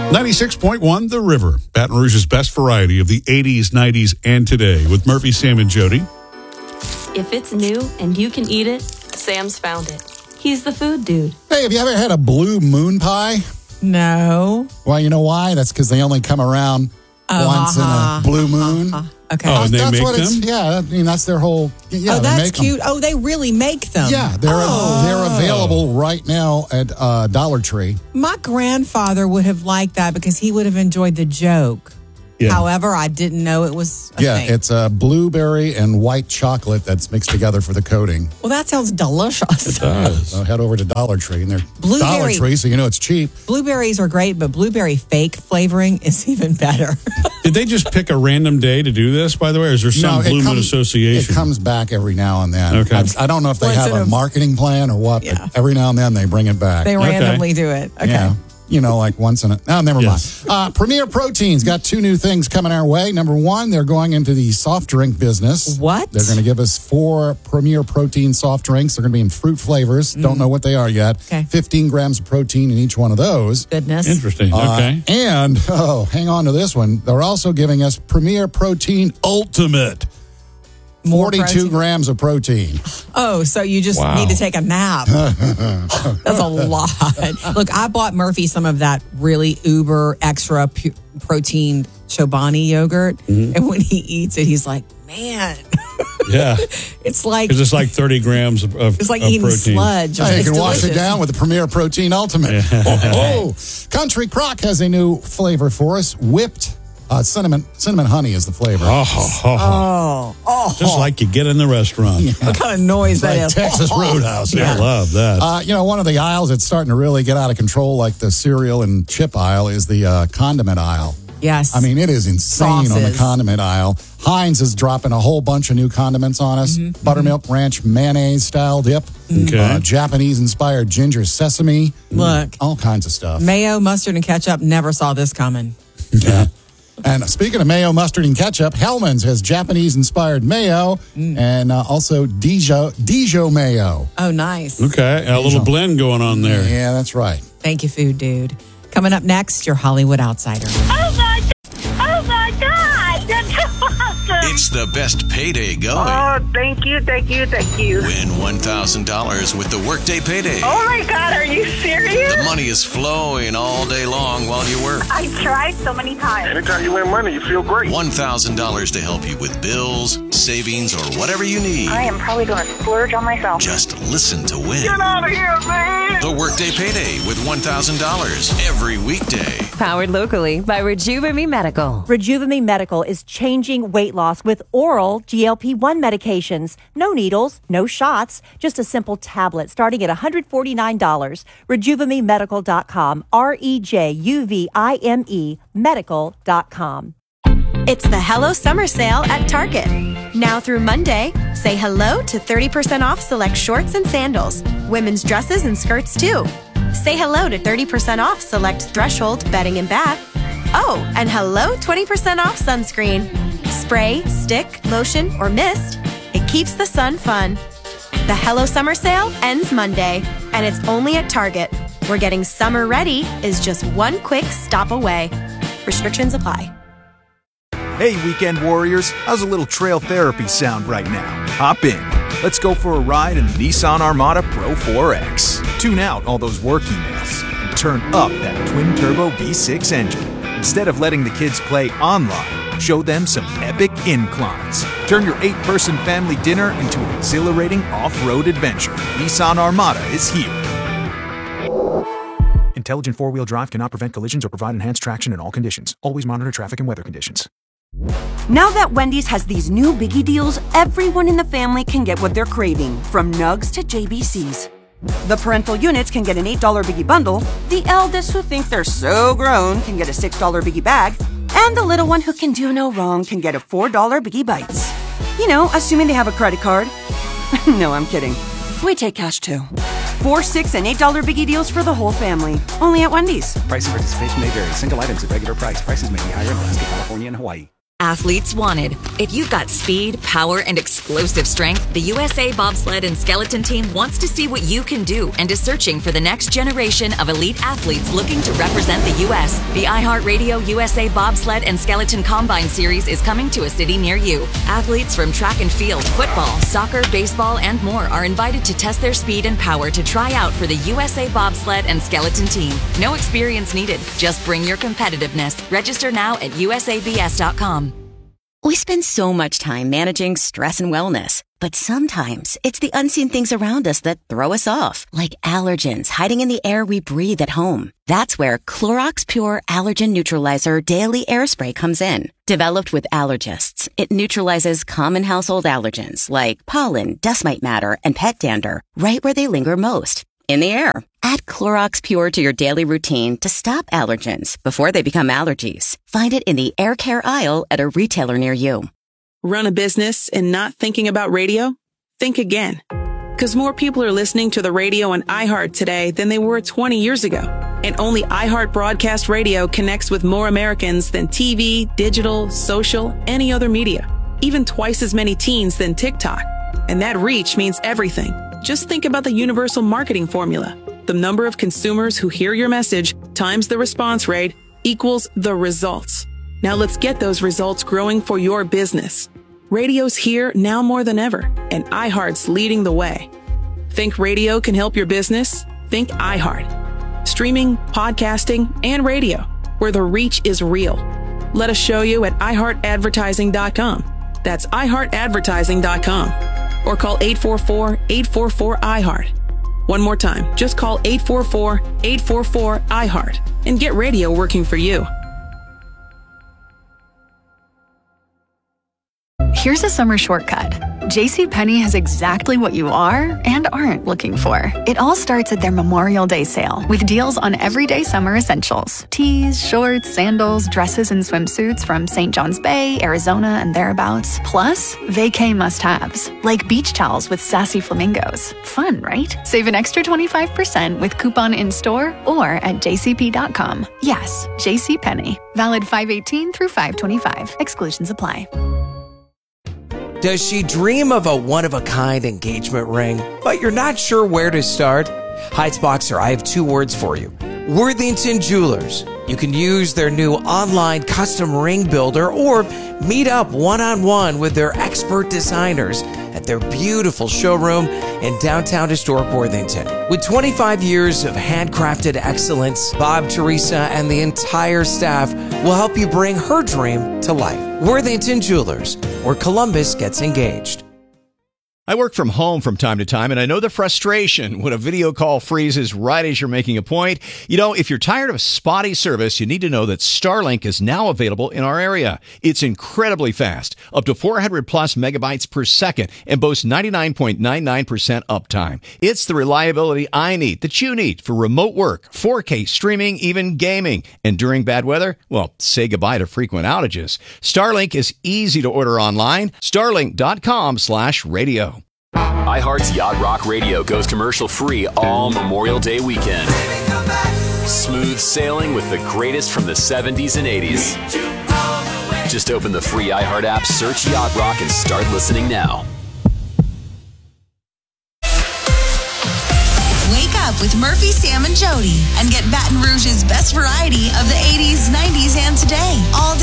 96.1 The River, Baton Rouge's best variety of the 80s, 90s, and today with Murphy, Sam, and Jody. If it's new and you can eat it, Sam's found it. He's the food dude. Hey, have you ever had a blue moon pie? No. Well, you know why? That's because they only come around once in a blue moon. Okay. Oh, and they That's make what them? Yeah, I mean, that's their whole... Yeah, Oh, they that's make them. cute. Oh, they really make them. Yeah, they're available right now at Dollar Tree. My grandfather would have liked that because he would have enjoyed the joke. Yeah. However, I didn't know it was a thing. It's a blueberry and white chocolate that's mixed together for the coating. Well, that sounds delicious. It does. So head over to Dollar Tree, and they're Blueberry. Dollar Tree, so you know it's cheap. Blueberries are great, but blueberry fake flavoring is even better. Did they just pick a random day to do this, by the way, or is there some Blue Moon association? It comes back every now and then. Okay. I don't know if they Once have in a a- marketing plan or what, Yeah. but every now and then they bring it back. They randomly do it. Okay. Yeah. You know, like once in a... Oh, never Yes. mind. Premier Protein's got two new things coming our way. Number one, they're going into the soft drink business. What? They're going to give us 4 Premier Protein soft drinks. They're going to be in fruit flavors. Don't know what they are yet. Okay. 15 grams of protein in each one of those. Goodness. Interesting. Okay. And, hang on to this one. They're also giving us Premier Protein Ultimate. More 42 protein. grams of protein. Oh, so you just Wow. need to take a nap. That's a lot. Look, I bought Murphy some of that really uber extra protein Chobani yogurt. And when he eats it, he's like, man, Yeah. it's like Because it's like 30 grams of it's like of eating protein. sludge. Hey, you It's can wash it delicious. down with the Premier Protein Ultimate. Country Crock has a new flavor for us. Whipped cinnamon honey is the flavor. Just like you get in the restaurant. What kind of noise that Like is? Texas Roadhouse. I love that. One of the aisles that's starting to really get out of control, like the cereal and chip aisle, is the condiment aisle. Yes. I mean, it is insane on the Sauces. condiment aisle. Heinz is dropping a whole bunch of new condiments on us. Buttermilk ranch mayonnaise style dip. Okay. Japanese-inspired ginger sesame. Look. All kinds of stuff. Mayo, mustard, and ketchup never saw this coming. Yeah. And speaking of mayo, mustard, and ketchup, Hellman's has Japanese-inspired mayo and also Dijon mayo. Oh, nice. Okay. A little blend going on there. Yeah, that's right. Thank you, food dude. Coming up next, your Hollywood Outsider. Oh my God! That's awesome! It's the best payday going. Oh, thank you. Win $1,000 with the Workday Payday. Oh my God, are you serious? The money is flowing all day long while you work. I tried so many times. Anytime you win money, you feel great. $1,000 to help you with bills, savings, or whatever you need. I am probably going to splurge on myself. Just listen to win. Get out of here, man! The Workday Payday with $1,000 every weekday. Powered locally by Rejuvenate Medical. Rejuvenate Medical is changing weight loss with oral GLP-1 medications. No needles, no shots, just a simple tablet starting at $149. RejuvenateMedical.com. REJUVIME medical.com. It's the Hello Summer Sale at Target. Now through Monday, say hello to 30% off select shorts and sandals, women's dresses and skirts too. Say hello to 30% off select Threshold bedding and bath. Oh, and hello 20% off sunscreen. Spray, stick, lotion, or mist. It keeps the sun fun. The Hello Summer Sale ends Monday, and it's only at Target, where getting summer ready is just one quick stop away. Restrictions apply. Hey, weekend warriors, how's a little trail therapy sound right now? Hop in. Let's go for a ride in the Nissan Armada Pro 4X. Tune out all those work emails and turn up that twin-turbo V6 engine. Instead of letting the kids play online, show them some epic inclines. Turn your 8-person family dinner into an exhilarating off-road adventure. Nissan Armada is here. Intelligent four-wheel drive cannot prevent collisions or provide enhanced traction in all conditions. Always monitor traffic and weather conditions. Now that Wendy's has these new biggie deals, everyone in the family can get what they're craving, from nugs to JBCs. The parental units can get an $8 biggie bundle, the eldest who think they're so grown can get a $6 biggie bag, and the little one who can do no wrong can get a $4 biggie bites. You know, assuming they have a credit card. No, I'm kidding. We take cash too. 4, $6, and $8 biggie deals for the whole family. Only at Wendy's. Price and participation may vary. Single items at regular price. Prices may be higher in Alaska, California, and Hawaii. Athletes wanted. If you've got speed, power, and explosive strength, the USA Bobsled and Skeleton Team wants to see what you can do and is searching for the next generation of elite athletes looking to represent the U.S. The iHeartRadio USA Bobsled and Skeleton Combine Series is coming to a city near you. Athletes from track and field, football, soccer, baseball, and more are invited to test their speed and power to try out for the USA Bobsled and Skeleton Team. No experience needed. Just bring your competitiveness. Register now at usabs.com. We spend so much time managing stress and wellness, but sometimes it's the unseen things around us that throw us off, like allergens hiding in the air we breathe at home. That's where Clorox Pure Allergen Neutralizer Daily Air Spray comes in. Developed with allergists, it neutralizes common household allergens like pollen, dust mite matter, and pet dander right where they linger most, in the air. Add Clorox Pure to your daily routine to stop allergens before they become allergies. Find it in the air care aisle at a retailer near you. Run a business and not thinking about radio? Think again. Because more people are listening to the radio on iHeart today than they were 20 years ago. And only iHeart Broadcast Radio connects with more Americans than TV, digital, social, any other media. Even twice as many teens than TikTok. And that reach means everything. Just think about the universal marketing formula. The number of consumers who hear your message times the response rate equals the results. Now let's get those results growing for your business. Radio's here now more than ever, and iHeart's leading the way. Think radio can help your business? Think iHeart. Streaming, podcasting, and radio, where the reach is real. Let us show you at iHeartAdvertising.com. That's iHeartAdvertising.com. Or call 844-844-iHeart. One more time, just call 844-844-iHeart and get radio working for you. Here's a summer shortcut. JCPenney has exactly what you are and aren't looking for. It all starts at their Memorial Day sale with deals on everyday summer essentials. Tees, shorts, sandals, dresses, and swimsuits from St. John's Bay, Arizona, and thereabouts. Plus, vacay must-haves, like beach towels with sassy flamingos. Fun, right? Save an extra 25% with coupon in-store or at jcp.com. Yes, JCPenney. Valid 5/18 through 5/25. Exclusions apply. Does she dream of a one-of-a-kind engagement ring, but you're not sure where to start? Heights Boxer, I have two words for you. Worthington Jewelers. You can use their new online custom ring builder or meet up one-on-one with their expert designers at their beautiful showroom in downtown historic Worthington. With 25 years of handcrafted excellence, Bob, Teresa, and the entire staff will help you bring her dream to life. Worthington Jewelers, where Columbus gets engaged. I work from home from time to time, and I know the frustration when a video call freezes right as you're making a point. You know, if you're tired of spotty service, you need to know that Starlink is now available in our area. It's incredibly fast, up to 400 plus megabytes per second, and boasts 99.99% uptime. It's the reliability I need, that you need, for remote work, 4K streaming, even gaming. And during bad weather, well, say goodbye to frequent outages. Starlink is easy to order online. Starlink.com/radio. iHeart's Yacht Rock Radio goes commercial free all Memorial Day weekend. Smooth sailing with the greatest from the 70s and 80s. Just open the free iHeart app, search Yacht Rock, and start listening now. Wake up with Murphy, Sam, and Jody and get Baton Rouge's best variety of the 80s, 90s, and today. All